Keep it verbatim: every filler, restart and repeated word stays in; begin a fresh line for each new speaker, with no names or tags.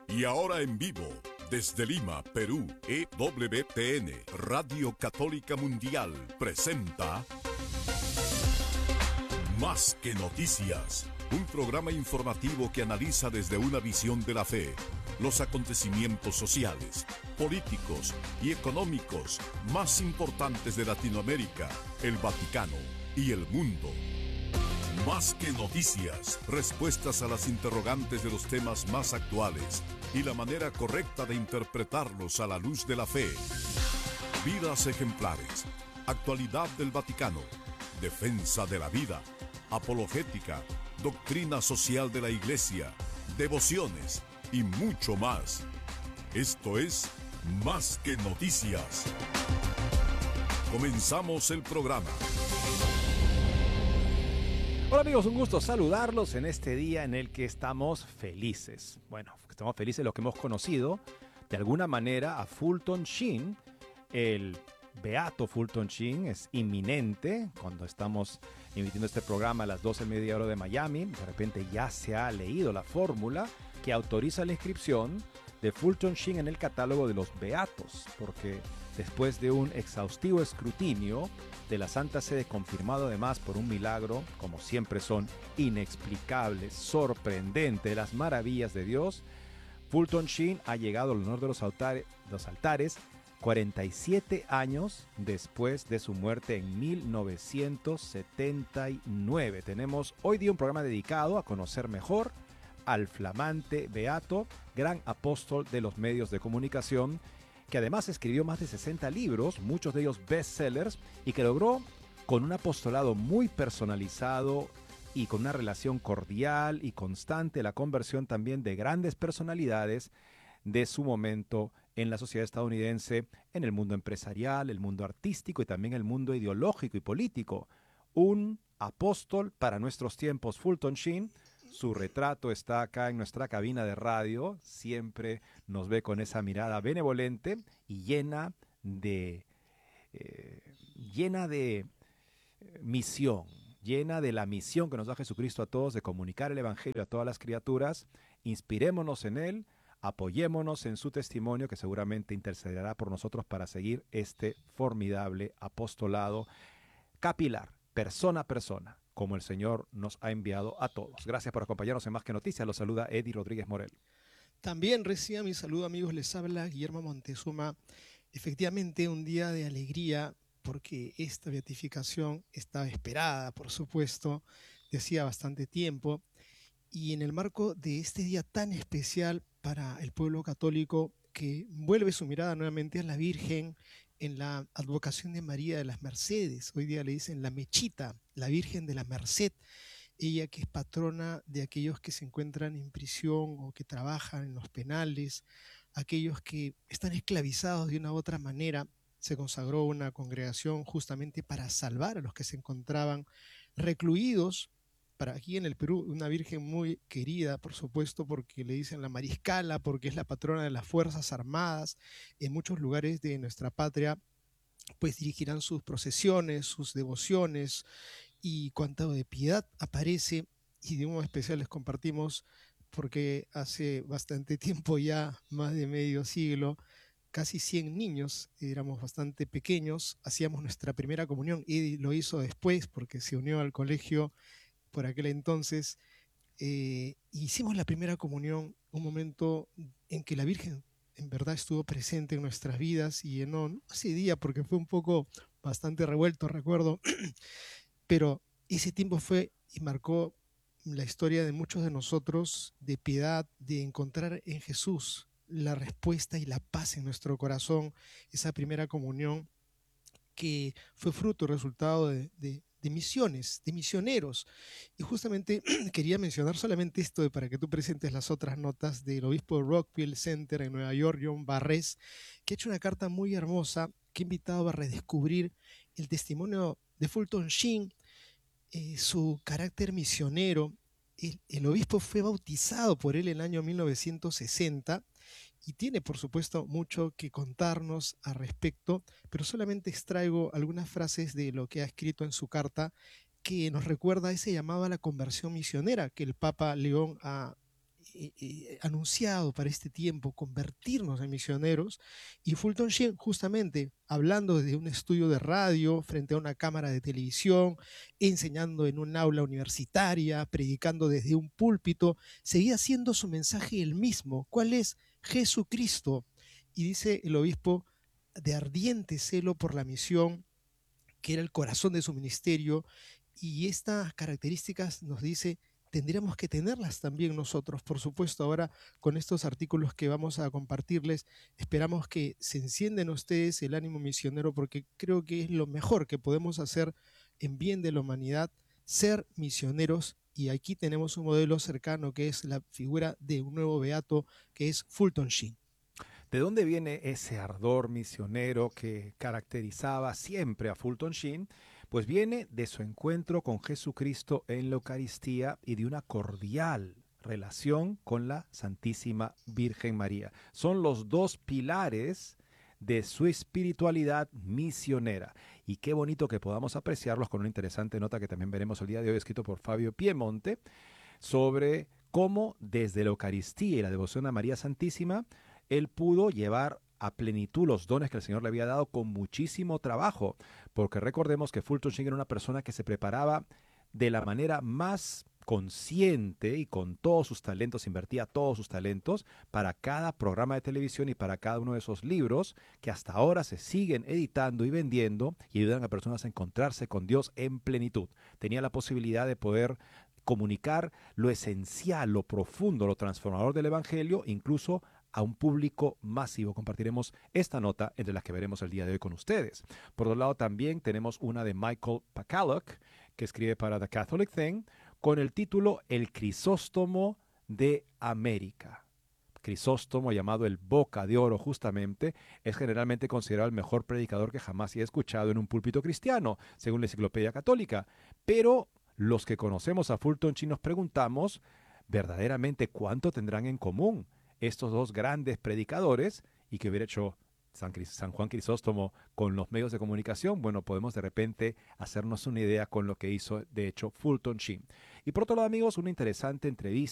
Y ahora en vivo, desde Lima, Perú, E W T N, Radio Católica Mundial, presenta Más que Noticias, un programa informativo que analiza desde una visión de la fe los acontecimientos sociales, políticos y económicos más importantes de Latinoamérica, el Vaticano y el mundo. Más que noticias, respuestas a las interrogantes de los temas más actuales y la manera correcta de interpretarlos a la luz de la fe. Vidas ejemplares, actualidad del Vaticano, defensa de la vida, apologética, doctrina social de la Iglesia, devociones y mucho más. Esto es Más que Noticias. Comenzamos el programa.
Hola amigos, un gusto saludarlos en este día en el que estamos felices. Bueno, estamos felices los que hemos conocido de alguna manera a Fulton Sheen. El beato Fulton Sheen es inminente cuando estamos emitiendo este programa a las doce del mediodía hora de Miami. De repente ya se ha leído la fórmula que autoriza la inscripción de Fulton Sheen en el catálogo de los beatos, porque después de un exhaustivo escrutinio de la Santa Sede, confirmado además por un milagro, como siempre son inexplicables, sorprendentes, las maravillas de Dios, Fulton Sheen ha llegado al honor de los altares, los altares cuarenta y siete años después de su muerte en mil novecientos setenta y nueve. Tenemos hoy día un programa dedicado a conocer mejor al flamante beato, gran apóstol de los medios de comunicación, que además escribió más de sesenta libros, muchos de ellos bestsellers, y que logró, con un apostolado muy personalizado y con una relación cordial y constante, la conversión también de grandes personalidades de su momento en la sociedad estadounidense, en el mundo empresarial, el mundo artístico y también el mundo ideológico y político. Un apóstol para nuestros tiempos, Fulton Sheen. Su retrato está acá en nuestra cabina de radio. Siempre nos ve con esa mirada benevolente y llena de, eh, llena de eh, misión, llena de la misión que nos da Jesucristo a todos de comunicar el evangelio a todas las criaturas. Inspirémonos en él, apoyémonos en su testimonio que seguramente intercederá por nosotros para seguir este formidable apostolado capilar, persona a persona, como el Señor nos ha enviado a todos. Gracias por acompañarnos en Más que Noticias. Los saluda Eddie Rodríguez Morel.
También reciba mi saludo, amigos. Les habla Guillermo Montezuma. Efectivamente, un día de alegría, porque esta beatificación estaba esperada, por supuesto, de hacía bastante tiempo. Y en el marco de este día tan especial para el pueblo católico, que vuelve su mirada nuevamente a la Virgen en la advocación de María de las Mercedes. Hoy día le dicen la Mechita, la Virgen de la Merced, ella que es patrona de aquellos que se encuentran en prisión o que trabajan en los penales, aquellos que están esclavizados de una u otra manera. Se consagró una congregación justamente para salvar a los que se encontraban recluidos. Para aquí en el Perú, una virgen muy querida, por supuesto, porque le dicen la mariscala, porque es la patrona de las Fuerzas Armadas. En muchos lugares de nuestra patria, pues dirigirán sus procesiones, sus devociones, y cuanto de piedad aparece, y de un especial les compartimos, porque hace bastante tiempo ya, más de medio siglo, casi cien niños, éramos bastante pequeños, hacíamos nuestra primera comunión. Eddie lo hizo después porque se unió al colegio por aquel entonces. Eh, hicimos la primera comunión, un momento en que la Virgen en verdad estuvo presente en nuestras vidas y llenó, no ese día porque fue un poco bastante revuelto, recuerdo, pero ese tiempo fue y marcó la historia de muchos de nosotros, de piedad, de encontrar en Jesús la respuesta y la paz en nuestro corazón. Esa primera comunión que fue fruto, resultado de, de de misiones, de misioneros. Y justamente quería mencionar solamente esto de, para que tú presentes las otras notas, del obispo de Rockville Center en Nueva York, John Barres, que ha hecho una carta muy hermosa que ha invitado a redescubrir el testimonio de Fulton Sheen, eh, su carácter misionero. El, el obispo fue bautizado por él en el año mil novecientos sesenta y tiene, por supuesto, mucho que contarnos al respecto, pero solamente extraigo algunas frases de lo que ha escrito en su carta, que nos recuerda ese llamado a la conversión misionera que el Papa León ha eh, eh, anunciado para este tiempo, convertirnos en misioneros. Y Fulton Sheen, justamente hablando desde un estudio de radio, frente a una cámara de televisión, enseñando en un aula universitaria, predicando desde un púlpito, seguía haciendo su mensaje el mismo. ¿Cuál es? Jesucristo. Y dice el obispo, de ardiente celo por la misión, que era el corazón de su ministerio, y estas características, nos dice, tendríamos que tenerlas también nosotros. Por supuesto, ahora con estos artículos que vamos a compartirles, esperamos que se encienda en ustedes el ánimo misionero, porque creo que es lo mejor que podemos hacer en bien de la humanidad, ser misioneros. Y aquí tenemos un modelo cercano que es la figura de un nuevo beato, que es Fulton Sheen.
¿De dónde viene ese ardor misionero que caracterizaba siempre a Fulton Sheen? Pues viene de su encuentro con Jesucristo en la Eucaristía y de una cordial relación con la Santísima Virgen María. Son los dos pilares de su espiritualidad misionera. Y qué bonito que podamos apreciarlos con una interesante nota que también veremos el día de hoy, escrito por Fabio Piemonte, sobre cómo desde la Eucaristía y la devoción a María Santísima, él pudo llevar a plenitud los dones que el Señor le había dado con muchísimo trabajo, porque recordemos que Fulton Sheen era una persona que se preparaba de la manera más consciente y con todos sus talentos, invertía todos sus talentos para cada programa de televisión y para cada uno de esos libros que hasta ahora se siguen editando y vendiendo y ayudan a personas a encontrarse con Dios en plenitud. Tenía la posibilidad de poder comunicar lo esencial, lo profundo, lo transformador del Evangelio, incluso a un público masivo. Compartiremos esta nota entre las que veremos el día de hoy con ustedes. Por otro lado, también tenemos una de Michael Pakaluk, que escribe para The Catholic Thing, con el título El Crisóstomo de América. Crisóstomo, llamado el Boca de Oro justamente, es generalmente considerado el mejor predicador que jamás se ha escuchado en un púlpito cristiano, según la Enciclopedia Católica. Pero los que conocemos a Fulton Sheen nos preguntamos, ¿verdaderamente cuánto tendrán en común estos dos grandes predicadores y que hubiera hecho San, San Juan Crisóstomo con los medios de comunicación? Bueno, podemos de repente hacernos una idea con lo que hizo, de hecho, Fulton Sheen. Y por otro lado, amigos, una interesante entrevista